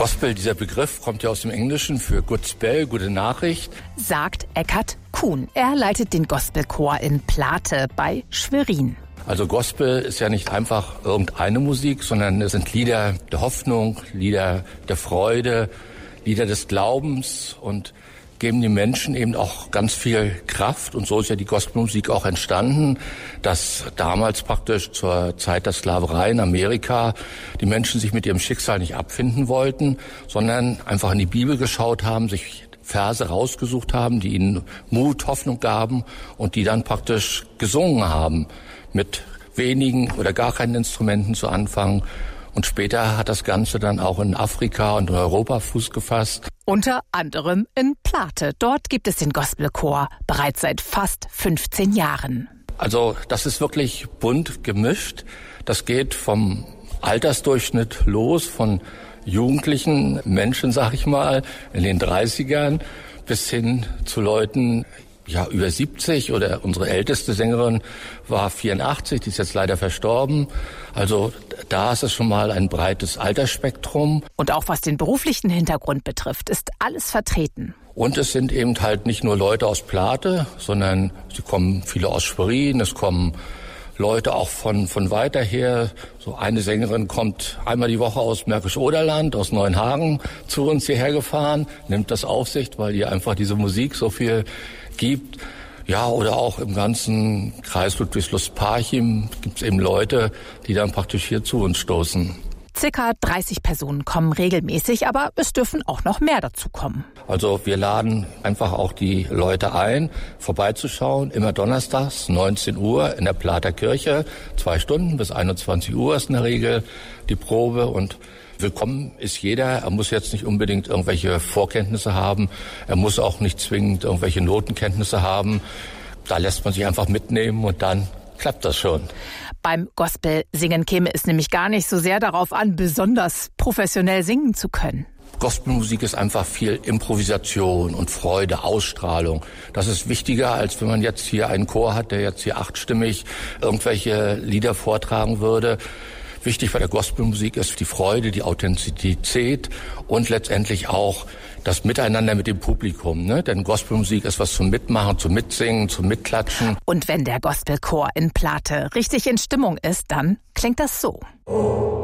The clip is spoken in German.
Gospel, dieser Begriff kommt ja aus dem Englischen für Good Spell, gute Nachricht. Sagt Eckhard Kuhn. Er leitet den Gospelchor in Plate bei Schwerin. Also Gospel ist ja nicht einfach irgendeine Musik, sondern es sind Lieder der Hoffnung, Lieder der Freude, Lieder des Glaubens und geben den Menschen eben auch ganz viel Kraft. Und so ist ja die Gospelmusik auch entstanden, dass damals praktisch zur Zeit der Sklaverei in Amerika die Menschen sich mit ihrem Schicksal nicht abfinden wollten, sondern einfach in die Bibel geschaut haben, sich Verse rausgesucht haben, die ihnen Mut, Hoffnung gaben und die dann praktisch gesungen haben, mit wenigen oder gar keinen Instrumenten zu Anfang. Und später hat das Ganze dann auch in Afrika und in Europa Fuß gefasst. Unter anderem in Plate. Dort gibt es den Gospelchor bereits seit fast 15 Jahren. Also das ist wirklich bunt gemischt. Das geht vom Altersdurchschnitt los, von jugendlichen Menschen, sag ich mal, in den 30ern, bis hin zu Leuten, ja, über 70 oder unsere älteste Sängerin war 84, die ist jetzt leider verstorben. Also da ist es schon mal ein breites Altersspektrum. Und auch was den beruflichen Hintergrund betrifft, ist alles vertreten. Und es sind eben halt nicht nur Leute aus Plate, sondern sie kommen viele aus Schwerin, es kommen Leute auch von weiter her. So eine Sängerin kommt einmal die Woche aus Märkisch-Oderland, aus Neuenhagen zu uns hierher gefahren, nimmt das auf sich, weil ihr einfach diese Musik so viel gibt. Ja, oder auch im ganzen Kreis Ludwigslust-Parchim gibt es eben Leute, die dann praktisch hier zu uns stoßen. Circa 30 Personen kommen regelmäßig, aber es dürfen auch noch mehr dazu kommen. Also wir laden einfach auch die Leute ein, vorbeizuschauen. Immer donnerstags, 19 Uhr in der Plater Kirche. 2 Stunden bis 21 Uhr ist in der Regel die Probe. Und willkommen ist jeder. Er muss jetzt nicht unbedingt irgendwelche Vorkenntnisse haben. Er muss auch nicht zwingend irgendwelche Notenkenntnisse haben. Da lässt man sich einfach mitnehmen und dann klappt das schon. Beim Gospel-Singen käme es nämlich gar nicht so sehr darauf an, besonders professionell singen zu können. Gospelmusik ist einfach viel Improvisation und Freude, Ausstrahlung. Das ist wichtiger, als wenn man jetzt hier einen Chor hat, der jetzt hier 8stimmig irgendwelche Lieder vortragen würde. Wichtig bei der Gospelmusik ist die Freude, die Authentizität und letztendlich auch das Miteinander mit dem Publikum. Ne? Denn Gospelmusik ist was zum Mitmachen, zum Mitsingen, zum Mitklatschen. Und wenn der Gospelchor in Plate richtig in Stimmung ist, dann klingt das so.